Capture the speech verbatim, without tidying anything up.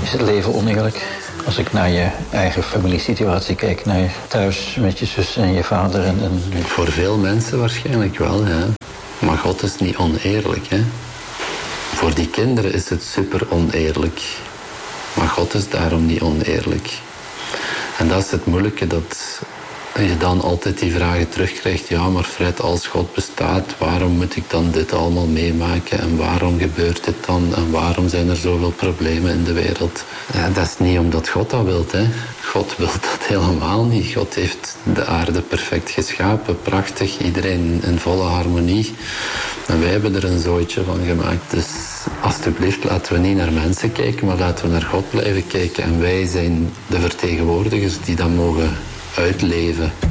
Is het leven oneerlijk? Als ik naar je eigen familiesituatie kijk, naar je thuis met je zus en je vader en... en... Voor veel mensen waarschijnlijk wel, ja. Maar God is niet oneerlijk, hè. Voor die kinderen is het super oneerlijk. Maar God is daarom niet oneerlijk. En dat is het moeilijke, dat je dan altijd die vragen terugkrijgt. Ja, maar Fred, als God bestaat, waarom moet ik dan dit allemaal meemaken? En waarom gebeurt dit dan? En waarom zijn er zoveel problemen in de wereld? Ja, dat is niet omdat God dat wil, hè. God wil dat helemaal niet. God heeft de aarde perfect geschapen, prachtig, iedereen in volle harmonie. En wij hebben er een zooitje van gemaakt. Dus alsjeblieft, laten we niet naar mensen kijken, maar laten we naar God blijven kijken. En wij zijn de vertegenwoordigers die dat mogen uitleven.